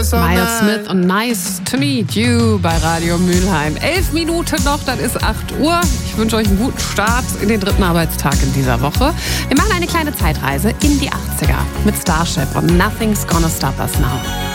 Miles Smith und Nice to Meet You bei Radio Mülheim. 11 Minuten noch, dann ist 8 Uhr. Ich wünsche euch einen guten Start in den 3. Arbeitstag in dieser Woche. Wir machen eine kleine Zeitreise in die 80er mit Starship und Nothing's Gonna Stop Us Now.